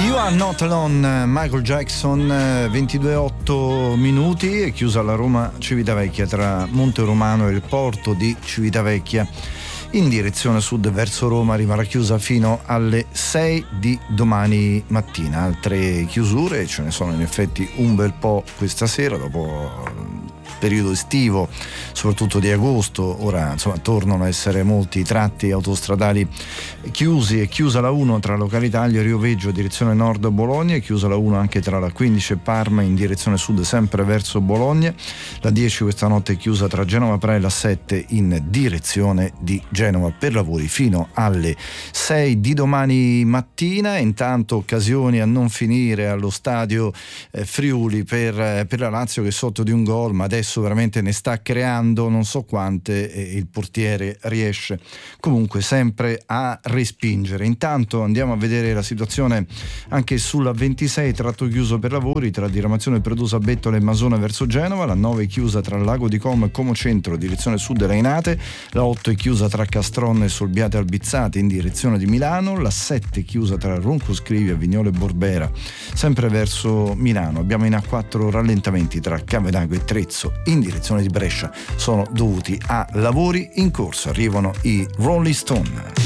You Are Not Alone, Michael Jackson, 22:08 minuti, è chiusa la Roma Civitavecchia tra Monte Romano e il porto di Civitavecchia. In direzione sud verso Roma rimarrà chiusa fino alle 6 di domani mattina. Altre chiusure, ce ne sono in effetti un bel po' questa sera, dopo periodo estivo, soprattutto di agosto. Ora insomma tornano a essere molti tratti autostradali chiusi. È chiusa la 1 tra Locali Taglio e Rioveggio direzione nord Bologna, è chiusa la 1 anche tra la 15 e Parma in direzione sud sempre verso Bologna. La 10 questa notte è chiusa tra Genova Pra e la 7 in direzione di Genova per lavori fino alle 6 di domani mattina. Intanto occasioni a non finire allo stadio Friuli per la Lazio, che è sotto di un gol, ma adesso veramente ne sta creando non so quante e il portiere riesce comunque sempre a respingere. Intanto andiamo a vedere la situazione anche sulla 26, tratto chiuso per lavori tra diramazione Perdusa, Bettola e Masone verso Genova. La 9 è chiusa tra Lago di Como e Como Centro direzione sud e Lainate. La 8 è chiusa tra Castronne e Solbiate Albizzate in direzione di Milano. La 7 è chiusa tra Ronco Scrivia, Vignole e Borbera sempre verso Milano. Abbiamo in A4 rallentamenti tra Cavenago e Trezzo in direzione di Brescia, sono dovuti a lavori in corso. Arrivano i Rolling Stone.